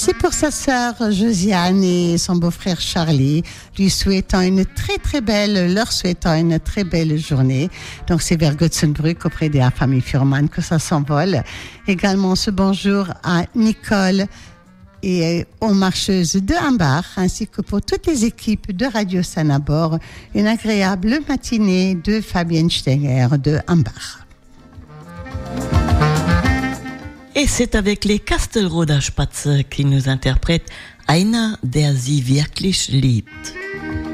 C'est pour sa sœur Josiane et son beau-frère Charlie, leur souhaitant une très belle journée. Donc c'est vers Götzenbrück auprès de la famille Furman que ça s'envole. Également ce bonjour à Nicole et aux marcheuses de Hambach, ainsi que pour toutes les équipes de Radio Sanabor, une agréable matinée de Fabienne Stenger de Hambach. Et c'est avec les Kastelroder Spatze qui nous interprètent Einer, der sie wirklich liebt.